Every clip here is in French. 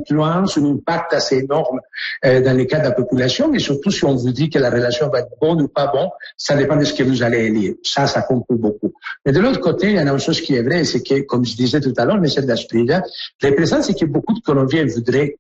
influence, un impact assez énorme dans les cas de la population, mais surtout si on vous dit que la relation va être bonne ou pas bonne, ça dépend de ce que vous allez élire. Ça compte beaucoup. Mais de l'autre côté, il y a une chose qui est vraie, c'est que, comme je disais tout à l'heure, M. Dasprilla, l'impression c'est que beaucoup de Colombiens voudraient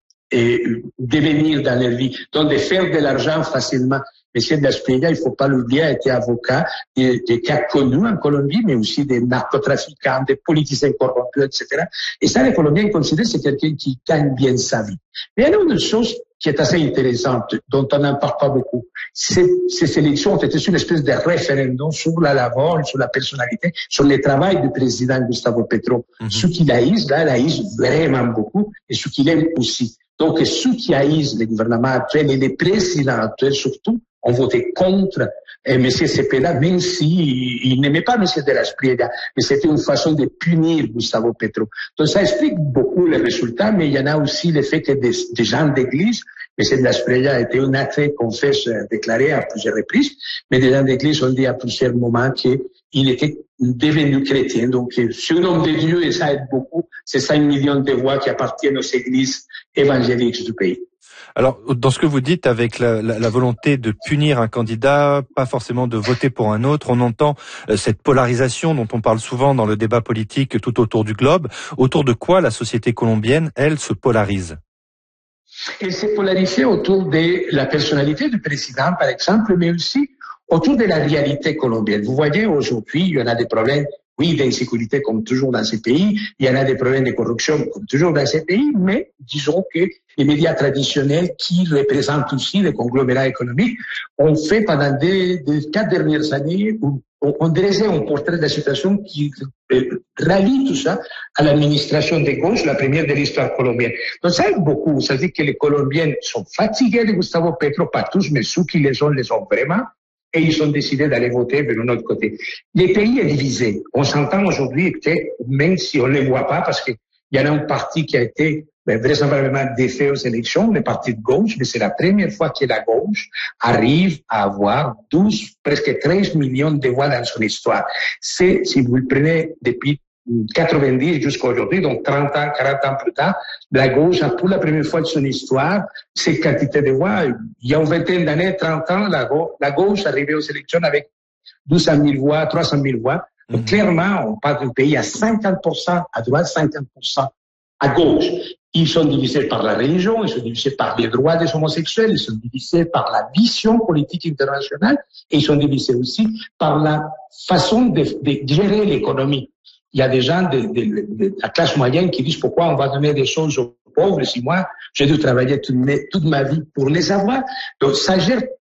devenir dans leur vie, donc de faire de l'argent facilement. M. Dasprilla, il faut pas l'oublier, a été avocat des cas connus en Colombie, mais aussi des narcotrafiquants, des politiciens corrompus, etc. Et ça, les Colombiens considèrent que c'est quelqu'un qui gagne bien sa vie. Mais il y a une chose qui est assez intéressante, dont on n'en parle pas beaucoup. Ces élections ont été une espèce de référendum sur la labor, sur la personnalité, sur le travail du président Gustavo Petro. Ce qu'il haïssent, là, haïssent vraiment beaucoup, et ce qu'il aime aussi. Donc, ceux qui haïssent le gouvernement actuel et les présidents actuels surtout, ont voté contre M. Cepeda, même s'il n'aimait pas M. Dasprilla, mais c'était une façon de punir Gustavo Petro. Donc ça explique beaucoup les résultats, mais il y en a aussi le fait que des gens d'église, M. Dasprilla a été un athée, confesse, déclaré à plusieurs reprises, mais des gens d'église ont dit à plusieurs moments qu'il était devenu chrétien. Donc c'est un homme de Dieu et ça aide beaucoup. C'est 5 millions de voix qui appartiennent aux églises évangéliques du pays. Alors, dans ce que vous dites, avec la volonté de punir un candidat, pas forcément de voter pour un autre, on entend cette polarisation dont on parle souvent dans le débat politique tout autour du globe. Autour de quoi la société colombienne, elle, se polarise? Elle s'est polarisée autour de la personnalité du président, par exemple, mais aussi autour de la réalité colombienne. Vous voyez, aujourd'hui, il y en a des problèmes, oui, d'insécurité comme toujours dans ces pays, il y en a des problèmes de corruption comme toujours dans ces pays, mais disons que les médias traditionnels qui représentent aussi les conglomérats économiques ont fait pendant des 4 dernières années, on dressait un portrait de la situation qui rallie tout ça à l'administration de gauche, la première de l'histoire colombienne. Donc ça aide beaucoup, ça veut dire que les Colombiens sont fatigués de Gustavo Petro, pas tous, mais ceux qui les ont vraiment. Et ils ont décidé d'aller voter vers un autre côté. Le pays est divisé. On s'entend aujourd'hui, peut-être, même si on ne les voit pas, parce qu'il y en a un parti qui a été vraisemblablement défait aux élections, le parti de gauche, mais c'est la première fois que la gauche arrive à avoir 12, presque 13 millions de voix dans son histoire. C'est, si vous le prenez depuis 90 jusqu'à aujourd'hui, donc 30 ans, 40 ans plus tard, la gauche a pour la première fois de son histoire cette quantité de voix. Il y a une vingtaine d'années, 30 ans, la gauche arrivait aux élections avec 200 000 voix, 300 000 voix. Donc clairement, on parle d'un pays à 50% à droite, 50% à gauche. Ils sont divisés par la religion, ils sont divisés par les droits des homosexuels, ils sont divisés par la vision politique internationale et ils sont divisés aussi par la façon de gérer l'économie. Il y a des gens de la classe moyenne qui disent pourquoi on va donner des choses aux pauvres si moi j'ai dû travailler toute ma vie pour les avoir. Donc ça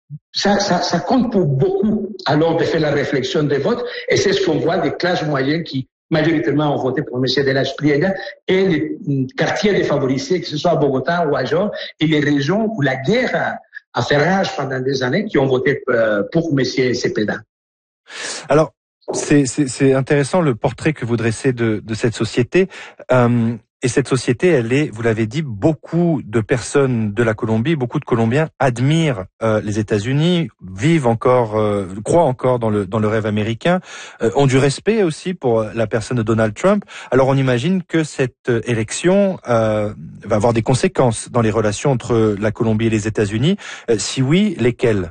compte pour beaucoup alors de faire la réflexion des votes et c'est ce qu'on voit des classes moyennes qui majoritairement ont voté pour M. Dasprilla et les quartiers défavorisés, que ce soit à Bogota ou à Jor, et les régions où la guerre a fait rage pendant des années qui ont voté pour M. Cepeda. Alors, c'est intéressant le portrait que vous dressez de cette société. Et cette société, elle est, vous l'avez dit, beaucoup de personnes de la Colombie, beaucoup de Colombiens admirent les États-Unis, croient encore dans le rêve américain, ont du respect aussi pour la personne de Donald Trump. Alors on imagine que cette élection va avoir des conséquences dans les relations entre la Colombie et les États-Unis. Si oui, lesquelles?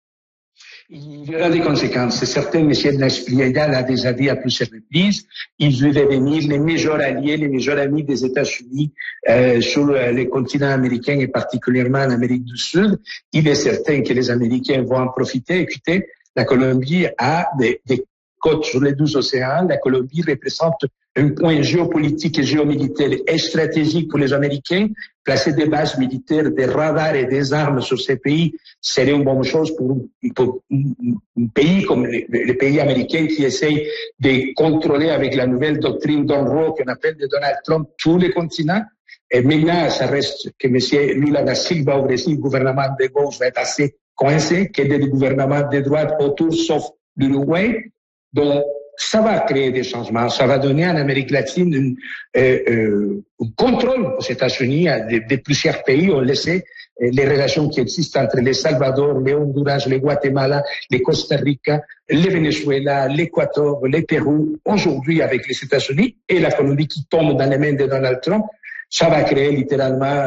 Il y aura des conséquences. C'est certain, M. Dasprilla l'a déjà dit à plusieurs reprises. Il veut devenir les meilleurs alliés, les meilleurs amis des États-Unis sur le continent américain et particulièrement en Amérique du Sud. Il est certain que les Américains vont en profiter. Écoutez, la Colombie a des côtes sur les 12 océans. La Colombie représente un point géopolitique et géomilitaire et stratégique pour les Américains. Placer des bases militaires, des radars et des armes sur ces pays serait une bonne chose pour un pays comme les pays américains qui essayent de contrôler avec la nouvelle doctrine Monroe qu'on appelle de Donald Trump tous les continents. Et maintenant, ça reste que M. Lula da Silva au Brésil, le gouvernement de gauche va être assez coincé, qu'il y ait des gouvernements de droite autour, sauf l'Uruguay. Donc, ça va créer des changements. Ça va donner en Amérique latine un contrôle aux États-Unis. De plusieurs pays ont laissé les relations qui existent entre les Salvador, les Honduras, les Guatemala, les Costa Rica, les Venezuela, l'Équateur, le Pérou. Aujourd'hui, avec les États-Unis et la Colombie qui tombe dans les mains de Donald Trump, ça va créer littéralement